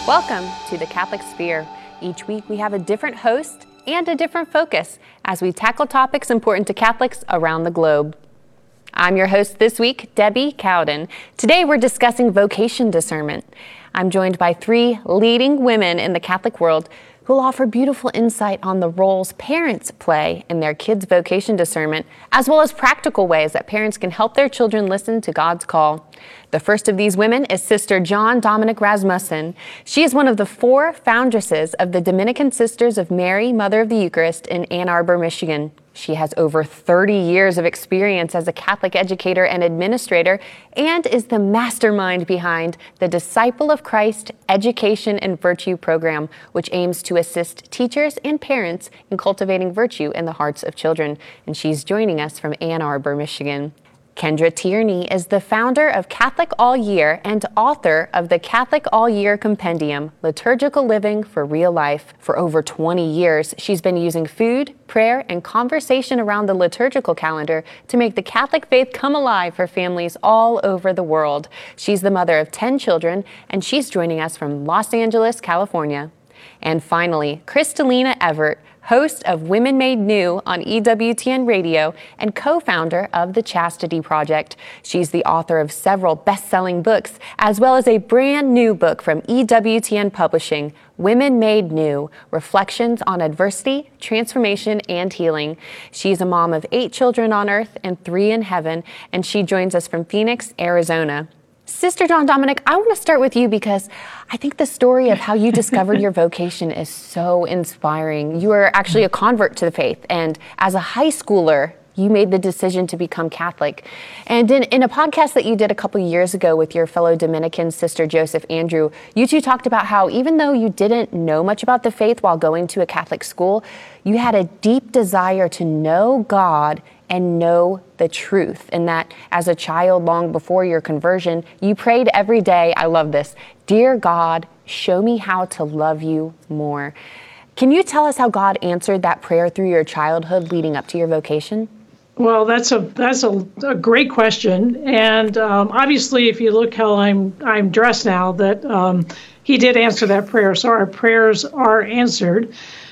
Welcome to the Catholic Sphere. Each week we have a different host and a different focus as we tackle topics important to Catholics around the globe. I'm your host this week, Debbie Cowden. Today we're discussing vocation discernment. I'm joined by three leading women in the Catholic world who will offer beautiful insight on the roles parents play in their kids' vocation discernment, as well as practical ways that parents can help their children listen to God's call. The first of these women is Sister John Dominic Rasmussen. She is one of the four foundresses of the Dominican Sisters of Mary, Mother of the Eucharist in Ann Arbor, Michigan. She has over 30 years of experience as a Catholic educator and administrator and is the mastermind behind the Disciple of Christ Education and Virtue program, which aims to assist teachers and parents in cultivating virtue in the hearts of children. And she's joining us from Ann Arbor, Michigan. Kendra Tierney is the founder of Catholic All Year and author of the Catholic All Year Compendium, Liturgical Living for Real Life. For over 20 years, she's been using food, prayer, and conversation around the liturgical calendar to make the Catholic faith come alive for families all over the world. She's the mother of 10 children, and she's joining us from Los Angeles, California. And finally, Kristalina Everett, host of Women Made New on EWTN Radio and co-founder of the Chastity Project. She's the author of several best-selling books, as well as a brand new book from EWTN Publishing, Women Made New, Reflections on Adversity, Transformation, and Healing. She's a mom of 8 children on earth and 3 in heaven, and she joins us from Phoenix, Arizona. Sister John Dominic, I want to start with you because I think the story of how you discovered your vocation is so inspiring. You were actually a convert to the faith, and as a high schooler, you made the decision to become Catholic. And in a podcast that you did a couple years ago with your fellow Dominican Sister Joseph Andrew, you two talked about how even though you didn't know much about the faith while going to a Catholic school, you had a deep desire to know God and know the truth. And that as a child, long before your conversion, you prayed every day, I love this, "Dear God, show me how to love you more." Can you tell us how God answered that prayer through your childhood leading up to your vocation? Well, that's a great question, and obviously, if you look how I'm dressed now, that He did answer that prayer. So our prayers are answered.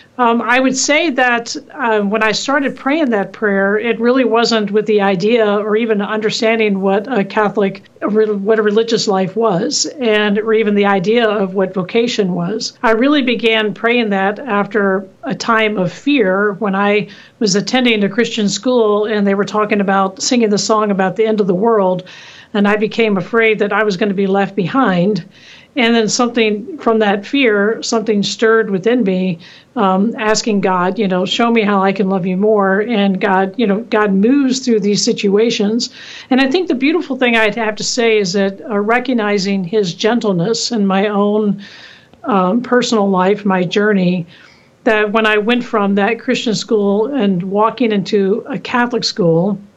I would say that when I started praying that prayer, it really wasn't with the idea or even understanding what a religious life was, or even the idea of what vocation was. I really began praying that after a time of fear when I was attending a Christian school and they were talking about singing the song about the end of the world, and I became afraid that I was going to be left behind. And then something from that fear, something stirred within me, asking God, show me how I can love you more. And God moves through these situations. And I think the beautiful thing I'd have to say is that recognizing His gentleness in my own personal life, my journey, that when I went from that Christian school and walking into a Catholic school,